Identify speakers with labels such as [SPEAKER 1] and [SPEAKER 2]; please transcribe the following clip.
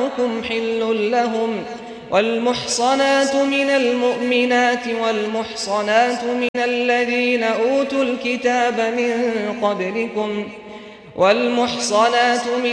[SPEAKER 1] طعامكم حل لهم والمحصنات من المؤمنات والمحصنات من الذين أوتوا الكتاب من قبلكم